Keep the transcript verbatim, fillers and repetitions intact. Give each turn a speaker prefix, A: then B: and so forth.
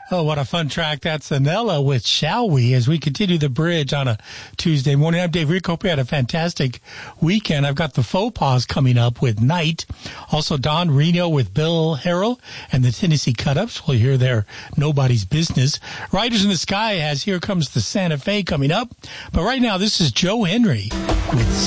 A: Oh, what a fun track. That's Anella with Shall We as we continue the bridge on a Tuesday morning. I'm Dave Rick. Hope you had a fantastic weekend. I've got the Faux Pas coming up with Night. Also, Don Reno with Bill Harrell and the Tennessee Cut-Ups. We'll hear their Nobody's Business. Riders in the Sky has Here Comes the Santa Fe coming up. But right now, this is Joe Henry with